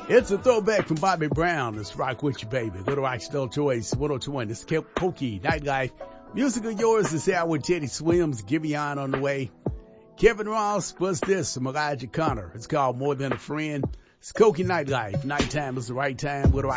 It's a throwback from Bobby Brown. Let's rock with you, baby. Go to Rockstar Choice 102.1. This is Koki Nightlife. Music of yours is out with Teddy Swims. Giveon on the way. Kevin Ross, what's this? From Elijah Connor. It's called More Than a Friend. It's Koki Nightlife. Nighttime is the right time. Go to